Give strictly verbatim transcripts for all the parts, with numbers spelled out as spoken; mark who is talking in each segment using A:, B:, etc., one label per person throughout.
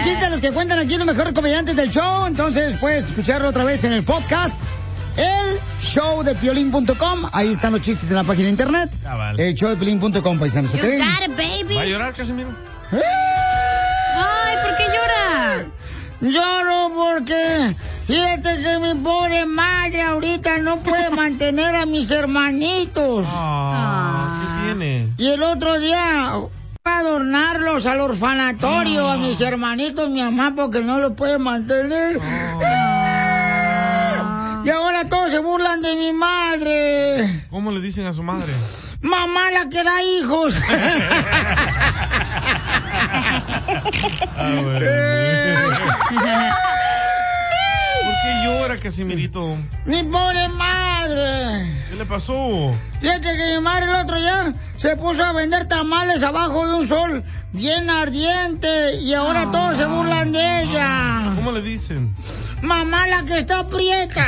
A: son chistes los que cuentan aquí los mejores comediantes del show. Entonces puedes escucharlo otra vez en el podcast. El show de piolín punto com. Ahí están los chistes en la página de internet.
B: Ah, vale.
A: El show de piolín punto com, paisanos, ¿ok?
C: You got it, baby.
B: ¿Va a llorar, Casimiro?
C: Ay, ¿por qué llora?
A: Lloro porque fíjate que mi pobre madre ahorita no puede mantener a mis hermanitos.
B: Ah, ¿qué tiene?
A: Y el otro día fue a adornarlos al orfanatorio a mis hermanitos, mi mamá, porque no los puede mantener. Y ahora todos se burlan de mi madre.
B: ¿Cómo le dicen a su madre?
A: Mamá, la que da hijos.
B: Ah, bueno. ¿Por qué llora, Casimirito?
A: Mi pobre madre.
B: ¿Qué le pasó?
A: Fíjate que mi madre el otro día se puso a vender tamales abajo de un sol bien ardiente y ahora todos se burlan de ella.
B: ¿Cómo le dicen?
A: Mamá, la que está prieta.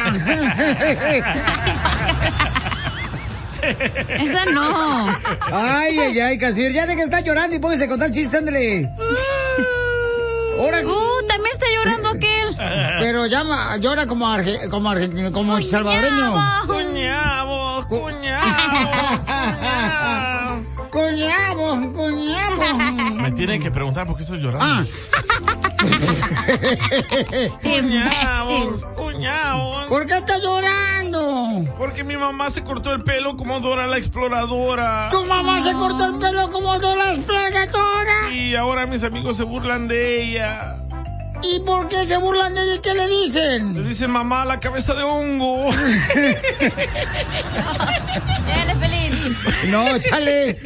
C: Esa no.
A: Ay, ay, ay, Casimiro, ya de que está llorando y póngase a contar chistes, ándale. Ahora,
C: Uh, también está llorando aquel.
A: pero llama, llora como arge, como argentino, como salvadoreño.
B: Cuñado, cuñado, cuñado.
A: Cuñado, cuñado.
B: Me tienen que preguntar por qué estoy llorando.
A: Ah.
B: Cuñados, cuñados.
A: ¿Por qué está llorando?
B: Porque mi mamá se cortó el pelo como Dora la Exploradora.
A: Tu mamá se cortó el pelo como Dora la Exploradora.
B: Y ahora mis amigos se burlan de ella.
A: ¿Y por qué se burlan de ella? ¿Qué le dicen?
B: Le dicen mamá la cabeza de hongo.
C: Dale, Pelín.
A: No, chale.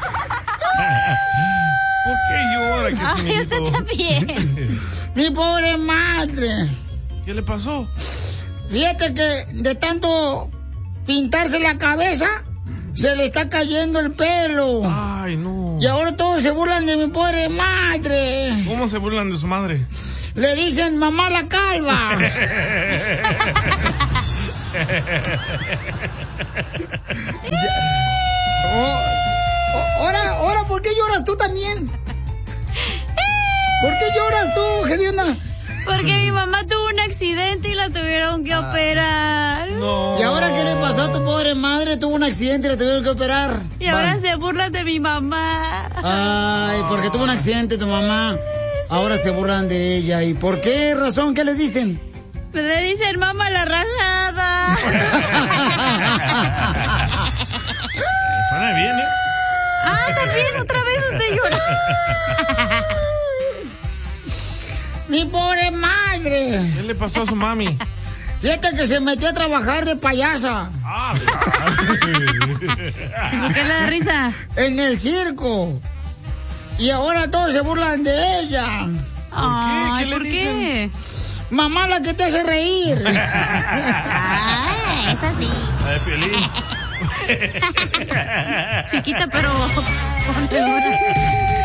B: ¿Por qué llora,
C: Ay,
B: Casimirito?
C: usted también.
A: Mi pobre madre.
B: ¿Qué le pasó?
A: Fíjate que de tanto pintarse la cabeza, se le está cayendo el pelo.
B: Ay, no.
A: Y ahora todos se burlan de mi pobre madre.
B: ¿Cómo se burlan de su madre?
A: Le dicen mamá la calva. Oh, oh, ahora, ahora, ¿por qué lloras tú también? ¿Por qué lloras tú, Gedionda?
C: Porque mi mamá tuvo un accidente y la tuvieron que operar.
B: No.
A: ¿Y ahora qué le pasó a tu pobre madre? Tuvo un accidente y la tuvieron que operar.
C: Y ahora
A: Va.
C: se burlan de mi mamá.
A: Ay, porque tuvo un accidente tu mamá. Ahora se burlan de ella. ¿Y por qué razón? ¿Qué le dicen?
C: Le dicen mamá la rajada.
B: Suena bien, ¿eh?
C: Ah, también otra vez usted llora.
A: Mi pobre madre.
B: ¿Qué le pasó a su mami?
A: Fíjate que se metió a trabajar de payasa.
B: Ah,
C: ¿Por qué le da risa?
A: En el circo. Y ahora todos se burlan de ella.
C: Ay,
B: ¿Qué le
C: ¿por
B: dicen?
C: qué?
A: Mamá, la que te hace reír.
C: Ah, es así.
B: La de Piolín.
C: Chiquita, pero...